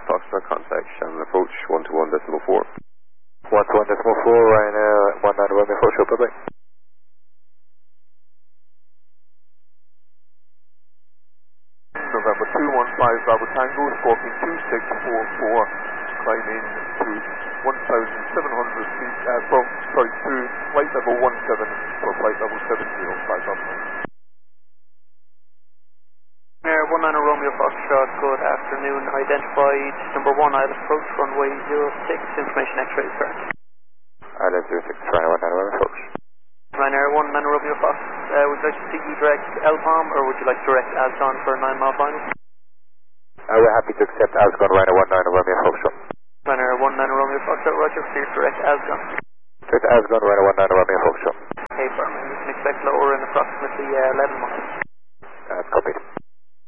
Foxtrot contact, Shannon approach 121.4. 121.4, Ryanair 19 Romeo Foxtrot, bye-bye. November 215 Bravo Tango, Scorpion 2644, climbing to 1,700 feet, to flight level 17 for flight level 70, 5 up. Air 19 Romeo Foxtrot, good afternoon. Identified number 1 Island approach, runway 06, information X-ray, correct. Island 06, Ryanair 19 Romeo Foxtrot. Ryanair 19 Romeo Fox, would you like to see you direct LPOM or would you like direct Alcon for a 9-mile final? We're happy to accept Alcon Ryanair 19 Romeo Foxtrot. Ryanair 19 Romeo Foxtrot, roger, clear direct Alcon. Direct Alcon Ryanair 19 Romeo Foxtrot. Okay, firm. You can expect lower in approximately 11 miles. Copied.